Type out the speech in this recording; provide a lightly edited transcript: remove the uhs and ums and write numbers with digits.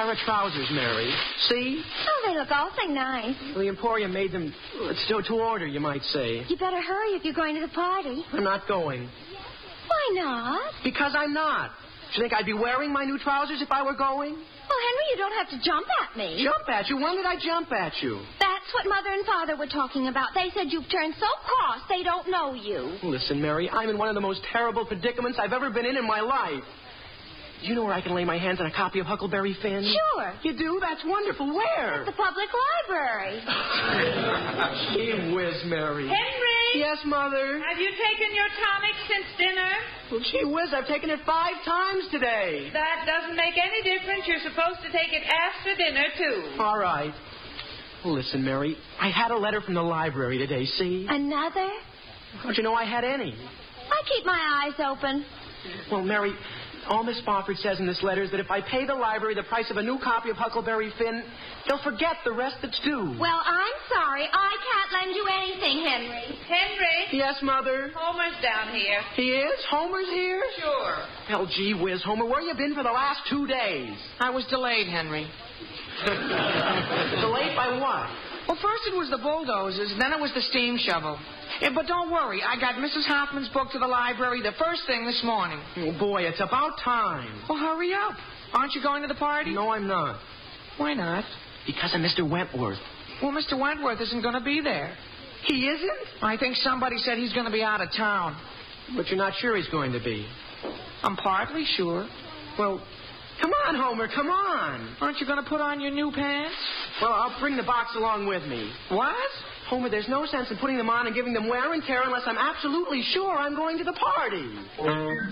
pair of trousers, Mary. See? Oh, they look awfully nice. The Emporium made them to order, you might say. You better hurry if you're going to the party. I'm not going. Why not? Because I'm not. Do you think I'd be wearing my new trousers if I were going? Well, Henry, you don't have to jump at me. Jump at you? When did I jump at you? That's what Mother and Father were talking about. They said you've turned so cross they don't know you. Listen, Mary, I'm in one of the most terrible predicaments I've ever been in my life. Do you know where I can lay my hands on a copy of Huckleberry Finn? Sure. You do? That's wonderful. Where? At the public library. Gee whiz, Mary. Henry! Yes, Mother? Have you taken your tonic since dinner? Well, gee whiz, I've taken it 5 times today. That doesn't make any difference. You're supposed to take it after dinner, too. All right. Well, listen, Mary, I had a letter from the library today, see? Another? How'd you know I had any? I keep my eyes open. Well, Mary, all Miss Spofford says in this letter is that if I pay the library the price of a new copy of Huckleberry Finn, they'll forget the rest that's due. Well, I'm sorry. I can't lend you anything, Henry. Henry? Yes, Mother? Homer's down here. He is? Homer's here? Sure. Hell, gee whiz, Homer, where you been for the last 2 days? I was delayed, Henry. Delayed by what? Well, first it was the bulldozers, then it was the steam shovel. Yeah, but don't worry, I got Mrs. Hoffman's book to the library the first thing this morning. Oh, boy, it's about time. Well, hurry up. Aren't you going to the party? No, I'm not. Why not? Because of Mr. Wentworth. Well, Mr. Wentworth isn't going to be there. He isn't? I think somebody said he's going to be out of town. But you're not sure he's going to be. I'm partly sure. Well, come on, Homer, come on. Aren't you going to put on your new pants? Well, I'll bring the box along with me. What? Homer, there's no sense in putting them on and giving them wear and tear unless I'm absolutely sure I'm going to the party.